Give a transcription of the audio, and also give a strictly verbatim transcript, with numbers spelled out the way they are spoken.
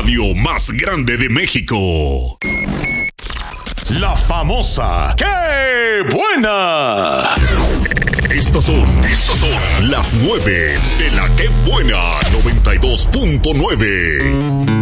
radio más grande de México. La famosa ¡Qué buena! Estas son, estas son las nueve de la Qué Buena noventa y dos punto nueve.